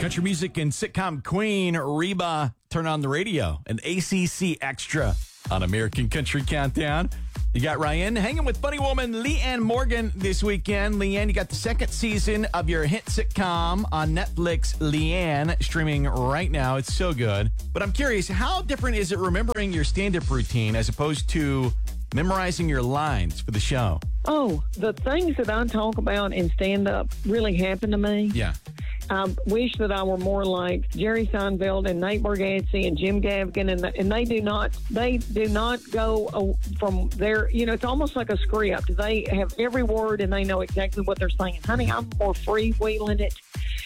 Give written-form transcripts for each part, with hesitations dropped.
Country music and sitcom queen Reba turn on the radio. An ACC extra on American Country Countdown. You got Ryan hanging with funny woman Leanne Morgan this weekend. Leanne, you got the second season of your hit sitcom on Netflix, Leanne, streaming right now. It's so good. But I'm curious, how different is it remembering your stand-up routine as opposed to memorizing your lines for the show? Oh, the things that I talk about in stand-up really happen to me. Yeah. I wish that I were more like Jerry Seinfeld and Nate Bargatze and Jim Gaffigan, and they do not go from their, it's almost like a script. They have every word and they know exactly what they're saying. Honey, I'm more freewheeling it.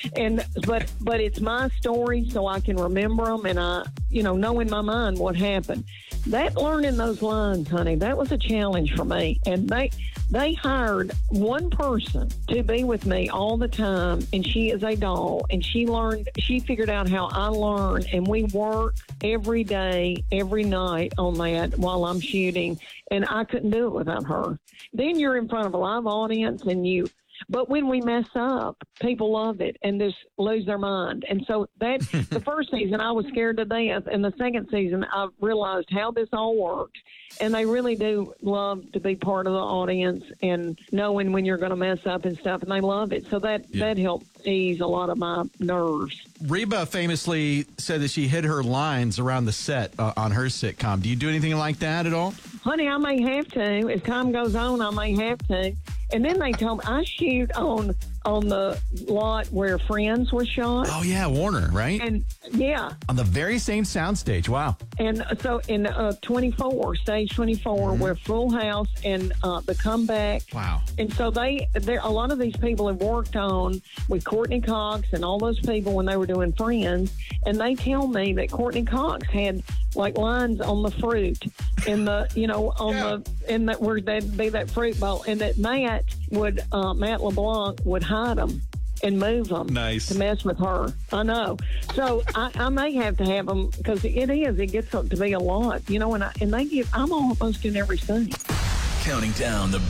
But it's my story, so I can remember them, and I, know in my mind what happened. That learning those lines, honey, that was a challenge for me. And they hired one person to be with me all the time, and she is a doll. And she figured out how I learn, and we work every day, every night on that while I'm shooting. And I couldn't do it without her. Then you're in front of a live audience, but when we mess up, people love it and just lose their mind. And so the first season, I was scared to death. And the second season, I realized how this all works. And they really do love to be part of the audience and knowing when you're going to mess up and stuff. And they love it. So that helped ease a lot of my nerves. Reba famously said that she hid her lines around the set on her sitcom. Do you do anything like that at all? Honey, I may have to. As time goes on, I may have to. And then they told me I shoot on the lot where Friends was shot. Oh, yeah, Warner, right? And, yeah. On the very same soundstage. Wow. And so in stage 24, we're Full House and The Comeback. Wow. And so a lot of these people have worked on with Courtney Cox and all those people when they were doing Friends. And they tell me that Courtney Cox had like lines on the fruit in the, where there'd be that fruit bowl, and that Matt LeBlanc would hide them and move them to mess with her. I know. So I may have to have them because it gets up to be a lot, and I'm almost in every scene. Counting down the